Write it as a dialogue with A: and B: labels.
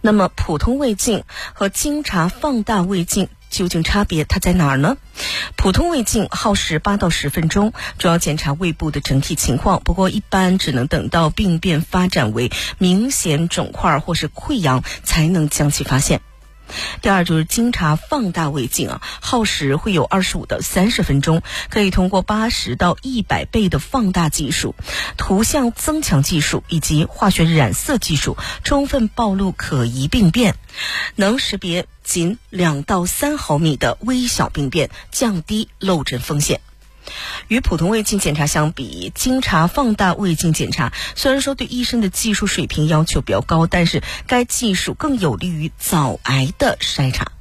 A: 那么普通胃镜和经查放大胃镜究竟差别它在哪儿呢？普通胃镜耗时8到10分钟，主要检查胃部的整体情况，不过一般只能等到病变发展为明显肿块或是溃疡才能将其发现。第二就是经查放大胃镜耗时会有25到30分钟，可以通过80到100倍的放大技术、图像增强技术以及化学染色技术，充分暴露可疑病变，能识别仅2到3毫米的微小病变，降低漏诊风险。与普通胃镜检查相比，经查放大胃镜检查虽然说对医生的技术水平要求比较高，但是该技术更有利于早癌的筛查。